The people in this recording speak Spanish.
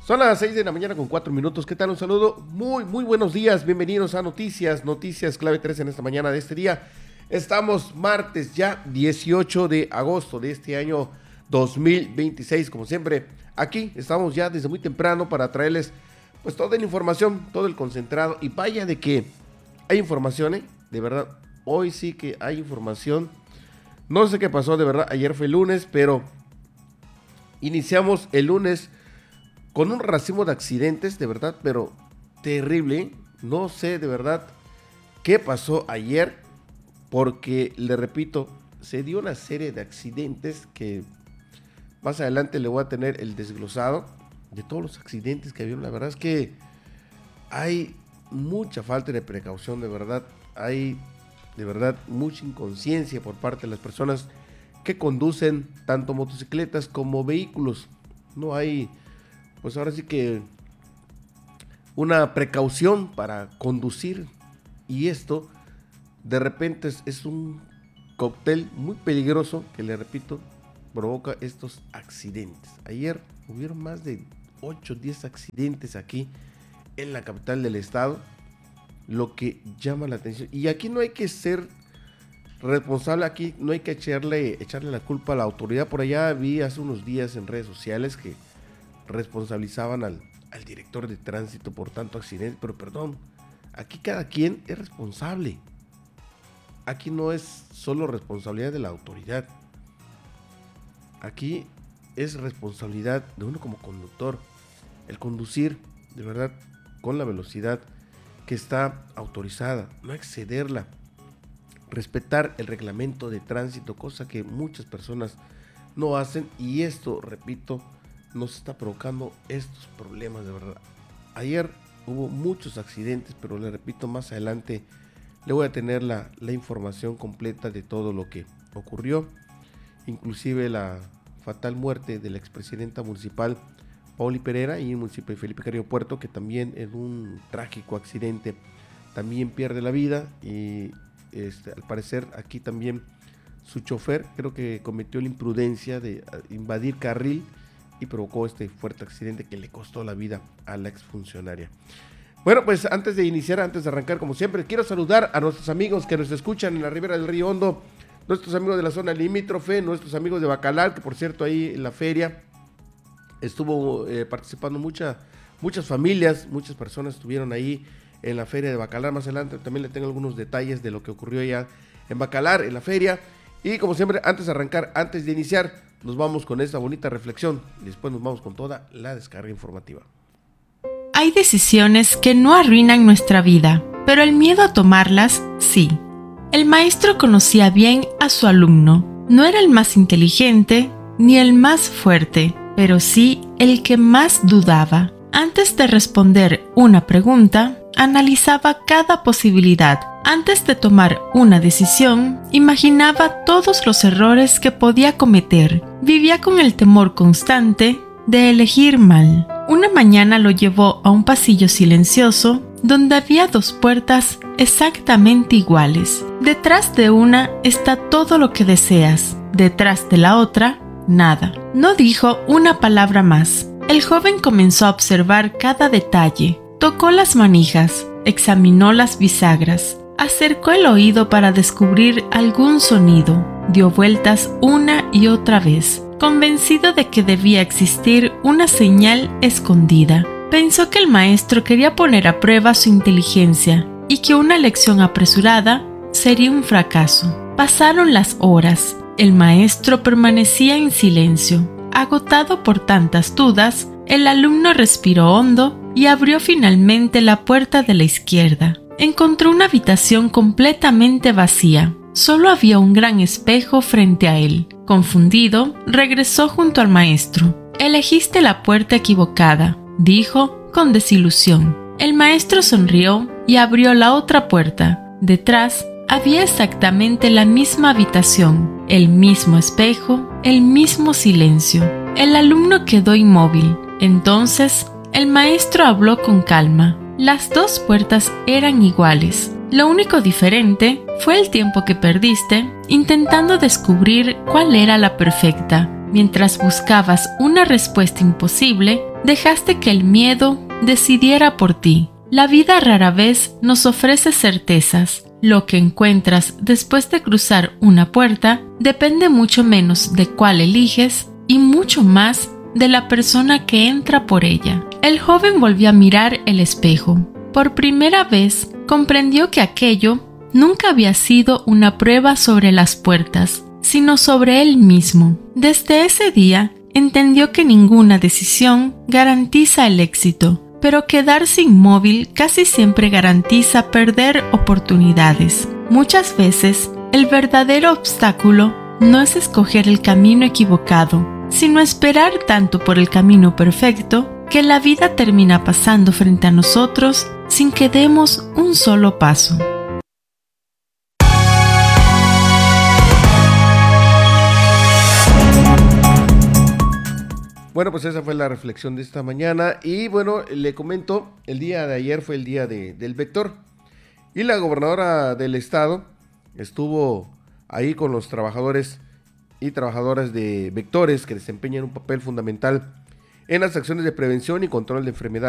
Son las 6 de la mañana con 4 minutos. ¿Qué tal? Un saludo. Muy buenos días. Bienvenidos a Noticias Clave 3 en esta mañana de este día. Estamos martes ya 18 de agosto de este año 2026. Como siempre, aquí estamos ya desde muy temprano para traerles pues toda la información, todo el concentrado. Y vaya de que hay información, de verdad. Hoy sí que hay información. No sé qué pasó, de verdad. Ayer fue lunes, pero iniciamos el lunes con un racimo de accidentes, de verdad, pero terrible. No sé de verdad qué pasó ayer, porque, le repito, se dio una serie de accidentes que más adelante le voy a tener el desglosado de todos los accidentes que había. La verdad es que hay mucha falta de precaución, de verdad. Hay, de verdad, mucha inconsciencia por parte de las personas que conducen tanto motocicletas como vehículos. No hay, pues ahora sí que una precaución para conducir, y esto de repente es un cóctel muy peligroso que, le repito, provoca estos accidentes. Ayer hubieron más de 8 o 10 accidentes aquí en la capital del estado, lo que llama la atención. Y aquí no hay que ser responsable, aquí no hay que echarle la culpa a la autoridad. Por allá vi hace unos días en redes sociales que responsabilizaban al director de tránsito por tanto accidente, pero perdón, aquí cada quien es responsable. Aquí no es solo responsabilidad de la autoridad, aquí es responsabilidad de uno como conductor, el conducir de verdad con la velocidad que está autorizada, no excederla, respetar el reglamento de tránsito, cosa que muchas personas no hacen, y esto, repito, nos está provocando estos problemas, de verdad. Ayer hubo muchos accidentes, pero le repito, más adelante le voy a tener la información completa de todo lo que ocurrió, inclusive la fatal muerte de la expresidenta municipal Pauli Pereira, y el municipio de Felipe Carrillo Puerto, que también en un trágico accidente también pierde la vida. Y al parecer aquí también su chofer creo que cometió la imprudencia de invadir carril y provocó este fuerte accidente que le costó la vida a la exfuncionaria. Bueno, pues antes de arrancar, como siempre, quiero saludar a nuestros amigos que nos escuchan en la ribera del Río Hondo, nuestros amigos de la zona limítrofe, nuestros amigos de Bacalar, que por cierto ahí en la feria estuvo participando muchas familias, muchas personas estuvieron ahí en la feria de Bacalar. Más adelante también le tengo algunos detalles de lo que ocurrió allá en Bacalar, en la feria. Y como siempre, antes de iniciar, nos vamos con esta bonita reflexión y después nos vamos con toda la descarga informativa. Hay decisiones que no arruinan nuestra vida, pero el miedo a tomarlas, sí. El maestro conocía bien a su alumno. No era el más inteligente ni el más fuerte, pero sí el que más dudaba. Antes de responder una pregunta, analizaba cada posibilidad. Antes de tomar una decisión, imaginaba todos los errores que podía cometer. Vivía con el temor constante de elegir mal. Una mañana lo llevó a un pasillo silencioso donde había 2 puertas exactamente iguales. Detrás de una está todo lo que deseas. Detrás de la otra, nada. No dijo una palabra más. El joven comenzó a observar cada detalle. Tocó las manijas, examinó las bisagras, acercó el oído para descubrir algún sonido, dio vueltas una y otra vez, convencido de que debía existir una señal escondida. Pensó que el maestro quería poner a prueba su inteligencia y que una lección apresurada sería un fracaso. Pasaron las horas. El maestro permanecía en silencio. Agotado por tantas dudas, el alumno respiró hondo y abrió finalmente la puerta de la izquierda. Encontró una habitación completamente vacía. Solo había un gran espejo frente a él. Confundido, regresó junto al maestro. «Elegiste la puerta equivocada», dijo con desilusión. El maestro sonrió y abrió la otra puerta. Detrás había exactamente la misma habitación, el mismo espejo, el mismo silencio. El alumno quedó inmóvil. Entonces, el maestro habló con calma. Las 2 puertas eran iguales. Lo único diferente fue el tiempo que perdiste intentando descubrir cuál era la perfecta. Mientras buscabas una respuesta imposible, dejaste que el miedo decidiera por ti. La vida rara vez nos ofrece certezas. Lo que encuentras después de cruzar una puerta depende mucho menos de cuál eliges y mucho más de la persona que entra por ella. El joven volvió a mirar el espejo. Por primera vez comprendió que aquello nunca había sido una prueba sobre las puertas, sino sobre él mismo. Desde ese día, entendió que ninguna decisión garantiza el éxito, pero quedarse inmóvil casi siempre garantiza perder oportunidades. Muchas veces, el verdadero obstáculo no es escoger el camino equivocado, sino esperar tanto por el camino perfecto que la vida termina pasando frente a nosotros sin que demos un solo paso. Bueno, pues esa fue la reflexión de esta mañana y bueno, le comento, el día de ayer fue el día del vector y la gobernadora del estado estuvo ahí con los trabajadores y trabajadoras de vectores que desempeñan un papel fundamental en las acciones de prevención y control de enfermedades